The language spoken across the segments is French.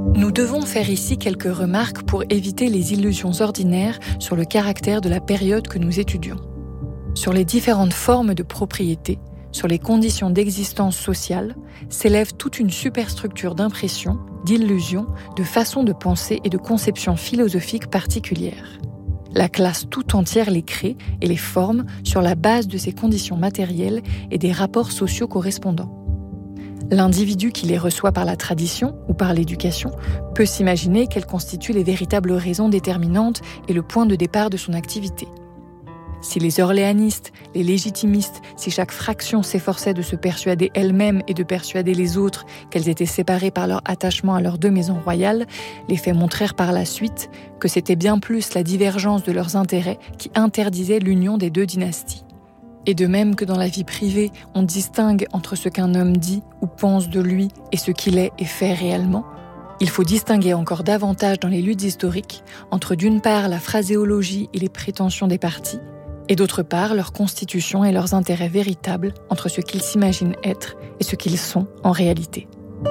Nous devons faire ici quelques remarques pour éviter les illusions ordinaires sur le caractère de la période que nous étudions. Sur les différentes formes de propriété, sur les conditions d'existence sociale, s'élève toute une superstructure d'impressions, d'illusions, de façons de penser et de conceptions philosophiques particulières. La classe tout entière les crée et les forme sur la base de ces conditions matérielles et des rapports sociaux correspondants. L'individu qui les reçoit par la tradition ou par l'éducation peut s'imaginer qu'elles constituent les véritables raisons déterminantes et le point de départ de son activité. Si les orléanistes, les légitimistes, si chaque fraction s'efforçait de se persuader elle-même et de persuader les autres qu'elles étaient séparées par leur attachement à leurs deux maisons royales, les faits montrèrent par la suite que c'était bien plus la divergence de leurs intérêts qui interdisait l'union des deux dynasties. Et de même que dans la vie privée, on distingue entre ce qu'un homme dit ou pense de lui et ce qu'il est et fait réellement, il faut distinguer encore davantage dans les luttes historiques entre d'une part la phraséologie et les prétentions des partis, et d'autre part leur constitution et leurs intérêts véritables entre ce qu'ils s'imaginent être et ce qu'ils sont en réalité.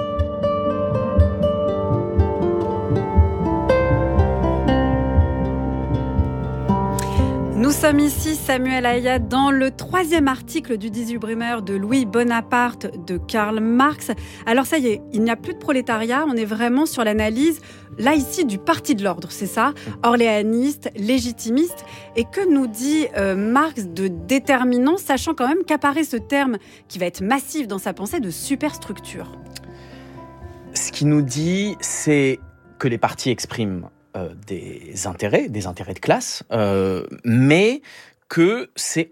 Nous sommes ici, Samuel Ayat, dans le 3e article du 18 Brumaire de Louis Bonaparte de Karl Marx. Alors ça y est, il n'y a plus de prolétariat, on est vraiment sur l'analyse, là ici, du parti de l'ordre, c'est ça, orléaniste, légitimiste. Et que nous dit Marx de déterminant, sachant quand même qu'apparaît ce terme qui va être massif dans sa pensée de superstructure. Ce qu'il nous dit, c'est que les partis expriment des intérêts de classe, mais que c'est